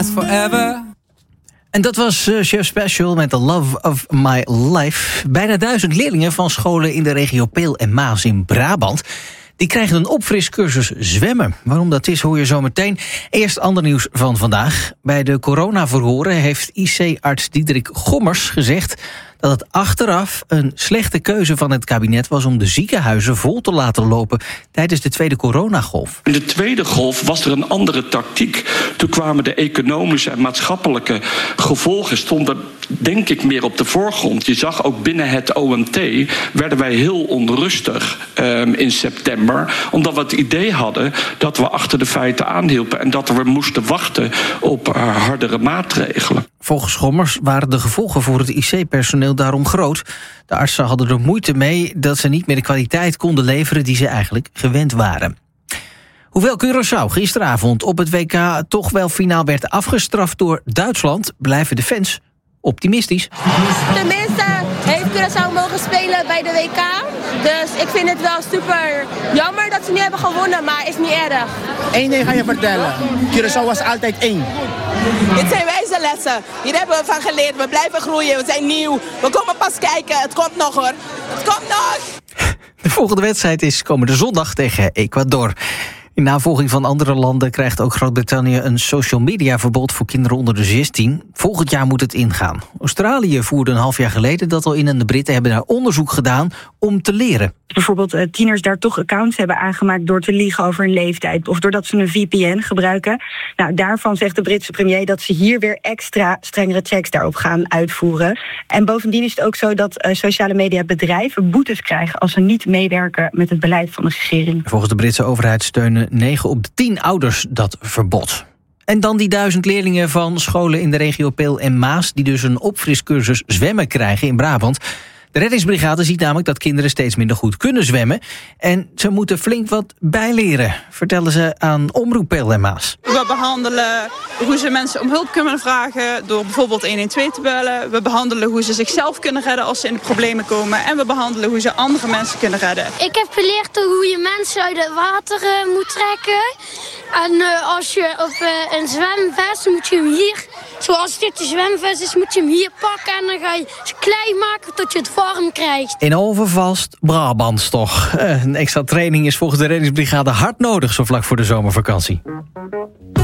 Forever. En dat was Chef Special met The Love of My Life. Bijna 1000 leerlingen van scholen in de regio Peel en Maas in Brabant, die krijgen een opfriscursus zwemmen. Waarom dat is, hoor je zo meteen. Eerst ander nieuws van vandaag. Bij de coronaverhoren heeft IC-arts Diederik Gommers gezegd dat het achteraf een slechte keuze van het kabinet was om de ziekenhuizen vol te laten lopen tijdens de tweede coronagolf. In de tweede golf was er een andere tactiek. Toen kwamen de economische en maatschappelijke gevolgen stonden, denk ik, meer op de voorgrond. Je zag ook binnen het OMT werden wij heel onrustig in september, omdat we het idee hadden dat we achter de feiten aanhielpen en dat we moesten wachten op hardere maatregelen. Volgens Gommers waren de gevolgen voor het IC-personeel daarom groot. De artsen hadden er moeite mee dat ze niet meer de kwaliteit konden leveren die ze eigenlijk gewend waren. Hoewel Curaçao gisteravond op het WK toch wel finaal werd afgestraft door Duitsland, blijven de fans optimistisch. Tenminste heeft Curaçao mogen spelen bij de WK. Dus ik vind het wel super jammer dat ze niet hebben gewonnen, maar is niet erg. Eén ding ga je vertellen. Curaçao was altijd één. Dit zijn wijze lessen. Hier hebben we van geleerd. We blijven groeien. We zijn nieuw. We komen pas kijken. Het komt nog hoor. Het komt nog. De volgende wedstrijd is komende zondag tegen Ecuador. In navolging van andere landen krijgt ook Groot-Brittannië een social media verbod voor kinderen onder de 16. Volgend jaar moet het ingaan. Australië voerde een half jaar geleden dat al in en de Britten hebben daar onderzoek gedaan om te leren. Bijvoorbeeld tieners daar toch accounts hebben aangemaakt door te liegen over hun leeftijd of doordat ze een VPN gebruiken. Nou, daarvan zegt de Britse premier dat ze hier weer extra strengere checks daarop gaan uitvoeren. En bovendien is het ook zo dat sociale media bedrijven boetes krijgen als ze niet meewerken met het beleid van de regering. Volgens de Britse overheid steunen 9 op de 10 ouders dat verbod. En dan die 1000 leerlingen van scholen in de regio Peel en Maas die dus een opfriscursus zwemmen krijgen in Brabant. De reddingsbrigade ziet namelijk dat kinderen steeds minder goed kunnen zwemmen. En ze moeten flink wat bijleren, vertellen ze aan Omroep Peel en Maas. We behandelen hoe ze mensen om hulp kunnen vragen door bijvoorbeeld 112 te bellen. We behandelen hoe ze zichzelf kunnen redden als ze in de problemen komen. En we behandelen hoe ze andere mensen kunnen redden. Ik heb geleerd hoe je mensen uit het water moet trekken. En als je op een zwemvest moet je hem hier, zoals dit de zwemvest is, moet je hem hier pakken. En dan ga je ze klein maken tot je het warm krijgt. In Overvast, Brabants toch. Een extra training is volgens de reddingsbrigade hard nodig zo vlak voor de zomervakantie.